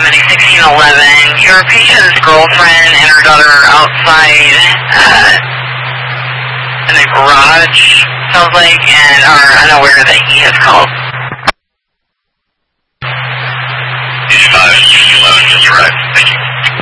Medic 1611. Your patient's girlfriend and her daughter are outside in the garage, sounds like, and are unaware that he has called. 5, 1611, just arrived. Thank you.